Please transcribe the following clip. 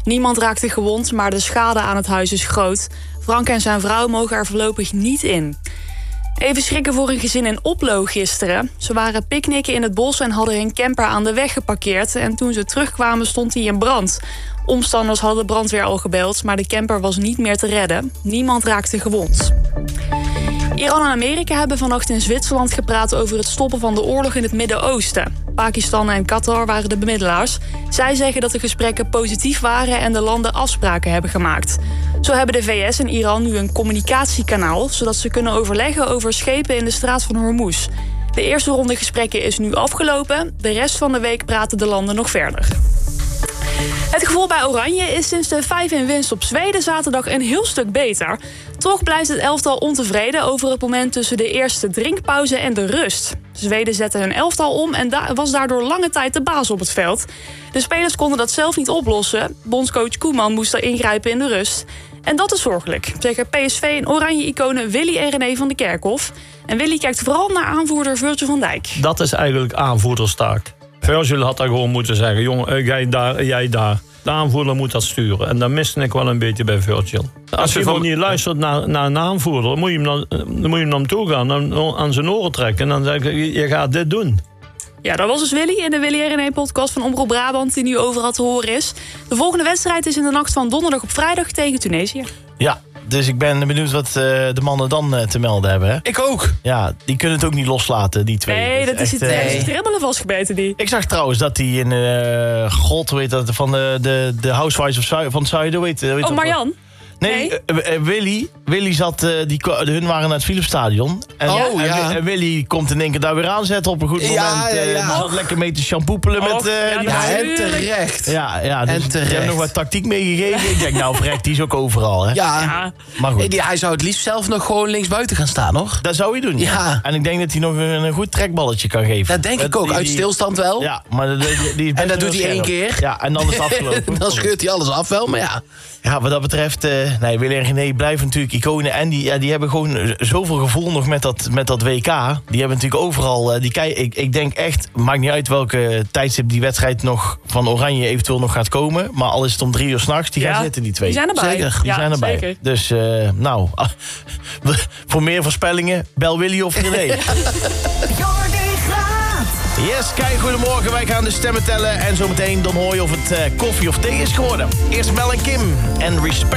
Niemand raakte gewond, maar de schade aan het huis is groot. Frank en zijn vrouw mogen er voorlopig niet in. Even schrikken voor een gezin in Oplo gisteren. Ze waren picknicken in het bos en hadden hun camper aan de weg geparkeerd. En toen ze terugkwamen stond hij in brand. Omstanders hadden de brandweer al gebeld, maar de camper was niet meer te redden. Niemand raakte gewond. Iran en Amerika hebben vannacht in Zwitserland gepraat over het stoppen van de oorlog in het Midden-Oosten. Pakistan en Qatar waren de bemiddelaars. Zij zeggen dat de gesprekken positief waren en de landen afspraken hebben gemaakt. Zo hebben de VS en Iran nu een communicatiekanaal, zodat ze kunnen overleggen over schepen in de straat van Hormuz. De eerste ronde gesprekken is nu afgelopen. De rest van de week praten de landen nog verder. Het gevoel bij Oranje is sinds de 5-1 winst op Zweden zaterdag een heel stuk beter. Toch blijft het elftal ontevreden over het moment tussen de eerste drinkpauze en de rust. Zweden zetten hun elftal om en was daardoor lange tijd de baas op het veld. De spelers konden dat zelf niet oplossen. Bondscoach Koeman moest er ingrijpen in de rust. En dat is zorgelijk, zeggen PSV en Oranje-iconen Willy en René van de Kerkhof. En Willy kijkt vooral naar aanvoerder Virgil van Dijk. Dat is eigenlijk aanvoerderstaak. Virgil had daar gewoon moeten zeggen, jongen, jij daar. De aanvoerder moet dat sturen. En dat miste ik wel een beetje bij Virgil. Als je gewoon niet luistert naar een aanvoerder, dan moet je hem naar hem toe gaan, aan zijn oren trekken en dan zeggen, je gaat dit doen. Ja, dat was dus Willy in de Willy en René podcast van Omroep Brabant, die nu overal te horen is. De volgende wedstrijd is in de nacht van donderdag op vrijdag tegen Tunesië. Ja, dus ik ben benieuwd wat de mannen dan te melden hebben. Hè? Ik ook. Ja, die kunnen het ook niet loslaten, die twee. Nee, dat is het dribbelen vastgebeten, die. Ik zag trouwens dat die in God, weet dat, van de Housewives van het Zuiden, weet Marjan? Nee, Willy zat, hun waren naar het Philipsstadion. En Willy komt in één keer daar weer aanzetten op een goed moment. Die zat lekker mee te shampoepelen met en terecht. Ja, dus en terecht. Ik heb nog wat tactiek meegegeven. Ik denk, nou, verrekt, die is ook overal, hè? Ja. Maar goed. Hij zou het liefst zelf nog gewoon linksbuiten gaan staan, nog? Dat zou hij doen, ja. En ik denk dat hij nog een goed trekballetje kan geven. Dat denk ik ook, uit stilstand wel. Ja, maar die en dat doet hij 1 keer. Ja, en dan is het afgelopen. Dan scheurt hij alles af wel, maar ja. Ja, wat dat betreft, Willy en René blijven natuurlijk iconen. En die hebben gewoon zoveel gevoel nog met dat WK. Die hebben natuurlijk overal... Ik denk echt, maakt niet uit welke tijdstip die wedstrijd nog van Oranje eventueel nog gaat komen. Maar al is het om 3 uur 's nachts, die gaan zitten, die twee. Die zijn erbij. Zeker, die zijn erbij. Zeker. Dus, voor meer voorspellingen, bel Willy of René. Yes, kijk, goedemorgen. Wij gaan de stemmen tellen. En zometeen dan hoor je of het koffie of thee is geworden. Eerst Mel en Kim en Respect.